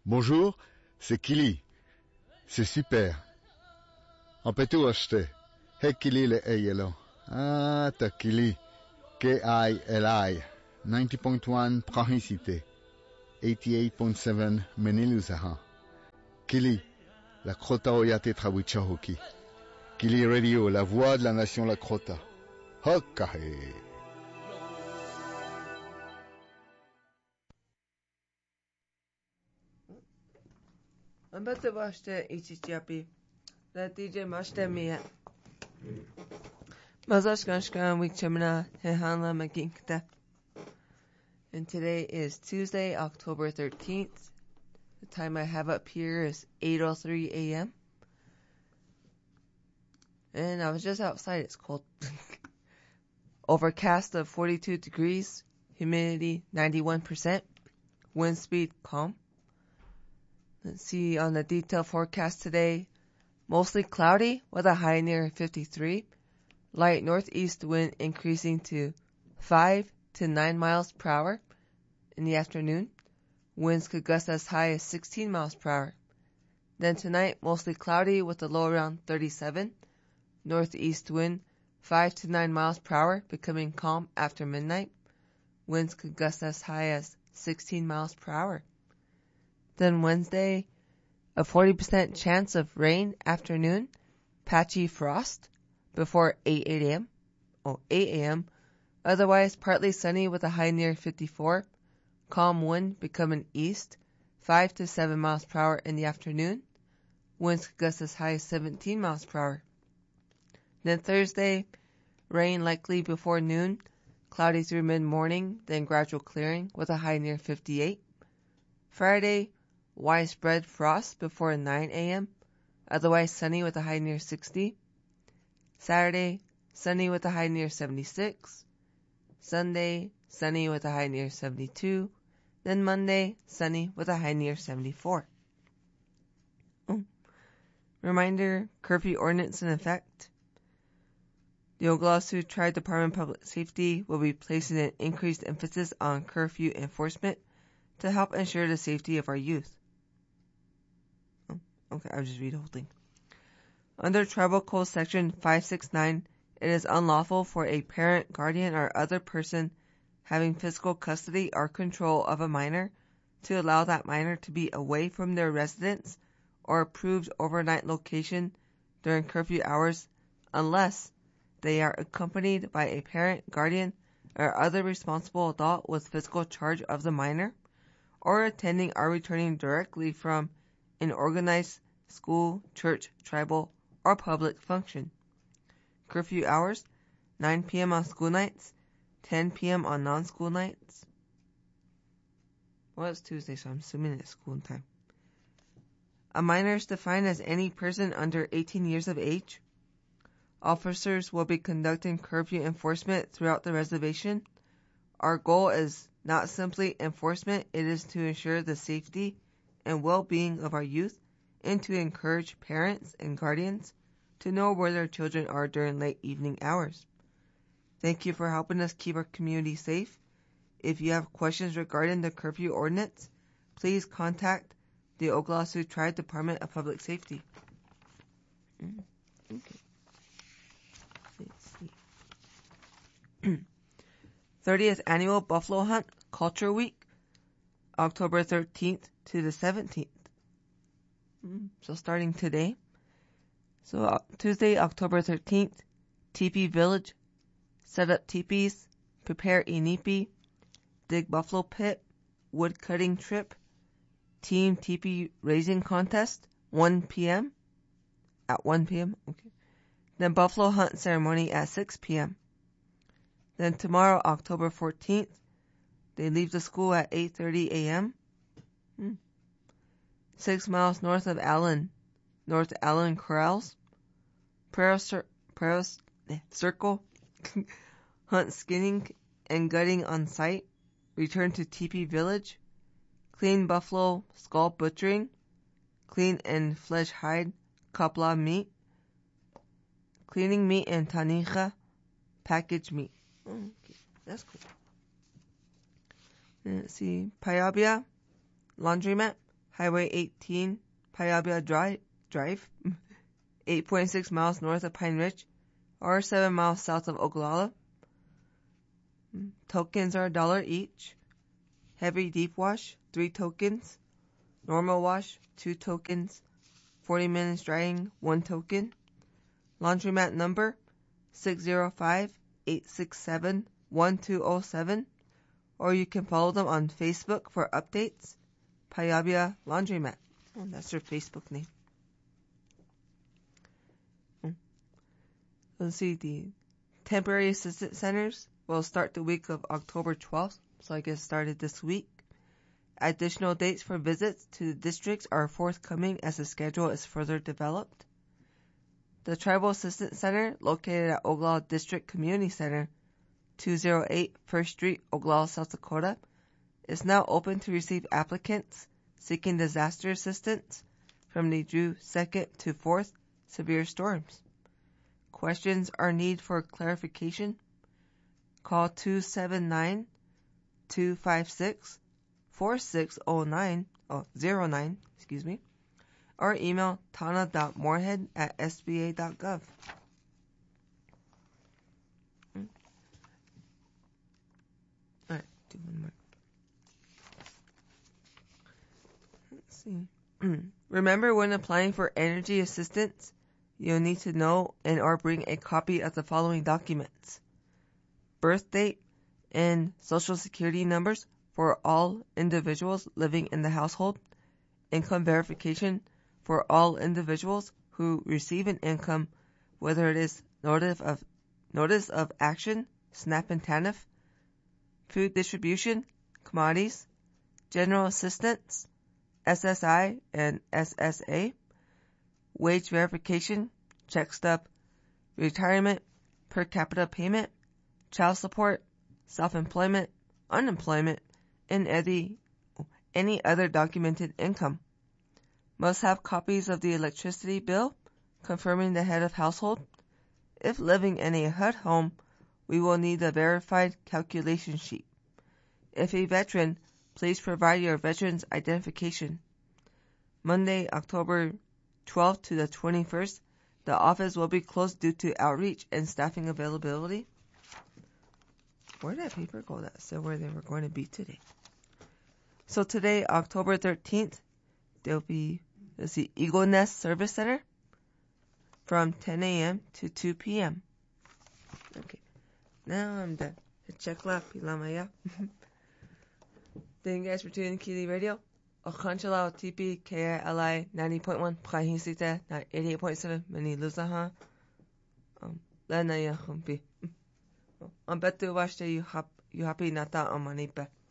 Bonjour, c'est Kili. C'est super. Ampetu aste. He Kili le eyelo. Ah, ta Kili. K-I-L-I. 90.1 Prahisite. 88.7 Meniluzaha. Kili, la Krota Oyate Trawichahoki. Kili Radio, la voix de la nation la Krota. Hokahe. Ambete başta içiçyapi. Netice maçta miye. Mazaşkanşkan wikchemina hehanla makinkta. And today is Tuesday, October 13th. The time I have up here is 8:03 a.m. And I was just outside. It's cold. Overcast of 42 degrees. Humidity 91%. Wind speed calm. Let's see on the detailed forecast today. Mostly cloudy with a high near 53. Light northeast wind increasing to 5 to 9 miles per hour in the afternoon. Winds could gust as high as 16 miles per hour. Then tonight, mostly cloudy with a low around 37. Northeast wind 5 to 9 miles per hour, becoming calm after midnight. Winds could gust as high as 16 miles per hour. Then Wednesday, a 40% chance of rain afternoon, patchy frost before 8 a.m. Otherwise, partly sunny with a high near 54. Calm wind becoming east, 5 to 7 miles per hour in the afternoon. Winds could gust as high as 17 miles per hour. Then Thursday, rain likely before noon, cloudy through mid-morning, then gradual clearing with a high near 58. Friday, widespread frost before 9 a.m. Otherwise sunny with a high near 60. Saturday, sunny with a high near 76. Sunday, sunny with a high near 72. Then Monday, sunny with a high near 74. Reminder, curfew ordinance in effect. The Oglala Tri-Department of Public Safety will be placing an increased emphasis on curfew enforcement to help ensure the safety of our youth. Okay, I'll just read the whole thing. Under Tribal Code Section 569, it is unlawful for a parent, guardian, or other person having physical custody or control of a minor to allow that minor to be away from their residence or approved overnight location during curfew hours unless they are accompanied by a parent, guardian, or other responsible adult with physical charge of the minor, or attending or returning directly from an organized school, church, tribal, or public function. Curfew hours, 9 p.m. on school nights, 10 p.m. on non-school nights. Well, it's Tuesday, so I'm assuming it's school time. A minor is defined as any person under 18 years of age. Officers will be conducting curfew enforcement throughout the reservation. Our goal is not simply enforcement, it is to ensure the safety and well-being of our youth and to encourage parents and guardians to know where their children are during late evening hours. Thank you for helping us keep our community safe. If you have questions regarding the curfew ordinance, please contact the Oglala Tri-Department of Public Safety. Okay. Let's see. 30th Annual Buffalo Hunt Culture Week, October 13th to the 17th. So starting today. So Tuesday, October 13th, Teepee Village. Set up teepees, prepare inipi, dig buffalo pit, wood cutting trip, team teepee raising contest, 1 p.m. At 1 p.m. Okay. Then buffalo hunt ceremony at 6 p.m. Then tomorrow, October 14th, they leave the school at 8:30 a.m. 6 miles north of Allen, North Allen Corrals, Prairie Circle, hunt skinning and gutting on site, return to Teepee Village, clean buffalo skull butchering, clean and flesh hide kapla meat, cleaning meat and tanincha, packaged meat. Okay, that's cool. Let's see, Payabia, laundromat, Highway 18, Payabia Drive, 8.6 miles north of Pine Ridge, or 7 miles south of Oglala. Tokens are $1 each. Heavy deep wash, 3 tokens. Normal wash, 2 tokens. 40 minutes drying, 1 token. Laundromat number, 605-867-1207. Or you can follow them on Facebook for updates. Payabia Laundromat. Oh, that's their Facebook name. Let's see, the temporary assistance centers will start the week of October 12th, so I guess started this week. Additional dates for visits to the districts are forthcoming as the schedule is further developed. The Tribal Assistance Center, located at Oglala District Community Center, 208 First Street, Oglala, South Dakota, is now open to receive applicants seeking disaster assistance from the June 2nd to 4th severe storms. Questions or need for clarification? Call 279-256-4609, or email tana.moorhead@sba.gov. Alright, do one more. Let's see. Remember, when applying for energy assistance, you'll need to know and or bring a copy of the following documents: birth date and social security numbers for all individuals living in the household, income verification for all individuals who receive an income, whether it is notice of action, SNAP and TANF, food distribution, commodities, general assistance, SSI and SSA, wage verification, check stub, retirement, per capita payment, child support, self-employment, unemployment, and any other documented income. Must have copies of the electricity bill confirming the head of household. If living in a HUD home, we will need a verified calculation sheet. If a veteran, please provide your veteran's identification. Monday, October 12th to the 21st, the office will be closed due to outreach and staffing availability. Where did that paper go that said where they were going to be today? So today, October 13th, there'll be the Eagle Nest Service Center from 10 a.m. to 2 p.m. Okay, now I'm done. Chekla Pilamaya. Thank you guys for tuning in to Kili Radio. Ochanchalo TP KILI 90.1 Prahisita 88.7 Mini Luzaha. Lena Yahumpi. I'm better watch you happy nata on manipa.